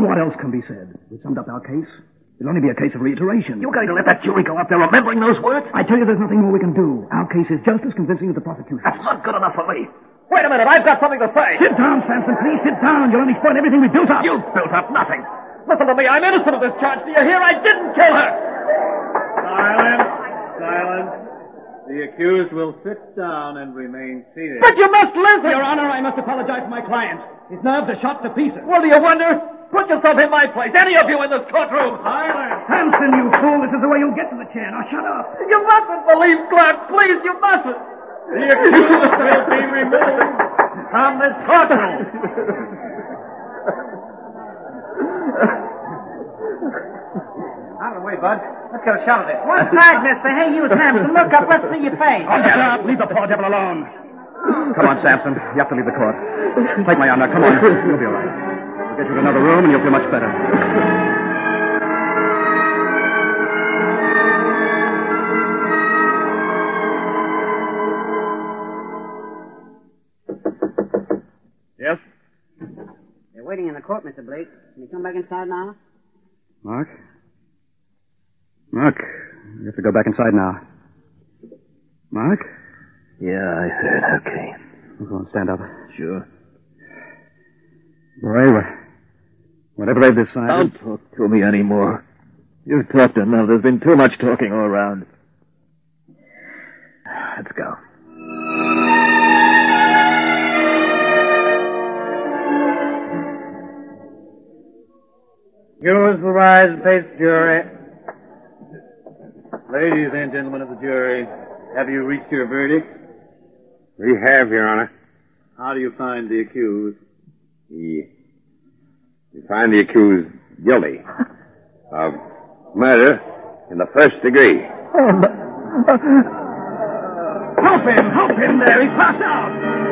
What else can be said? We summed up our case. It'll only be a case of reiteration. You're going to let that jury go up there remembering those words? I tell you, there's nothing more we can do. Our case is just as convincing as the prosecution. That's not good enough for me. Wait a minute, I've got something to say. Sit down, Sampson, please. Sit down. You'll only spoil everything we built up. You've built up nothing. Listen to me. I'm innocent of this charge. Do you hear? I didn't kill her. Silence. Silence. The accused will sit down and remain seated. But you must listen. Your Honor, I must apologize for my client. His nerves are shot to pieces. Well, do you wonder? Put yourself in my place. Any of you in this courtroom. Silence. Sampson, you fool. This is the way you'll get to the chair. Now, shut up. You mustn't believe Clark. Please, you mustn't. The accused will be removed from this courtroom. Out of the way, Bud. Let's get a shot of this. What's that, mister? Hey, you, Sampson, look up. Let's see your face. Oh, shut up. Leave the poor devil alone. Come on, Sampson. You have to leave the court. Take my arm now. Come on. You'll be all right. We'll get you to another room, and you'll feel much better. Yes? They're waiting in the court, Mr. Blake. Can you come back inside now? Mark? Mark, you have to go back inside now. Mark? Yeah, I heard. Okay. Go on, stand up. Sure. Ray, whatever they've decided... Don't talk to me anymore. You've talked enough. There's been too much talking all around. Let's go. Yours will rise and face the jury. Ladies and gentlemen of the jury, have you reached your verdict? We have, Your Honor. How do you find the accused? We find the accused guilty of murder in the first degree. Help him! Help him there! He's passed out!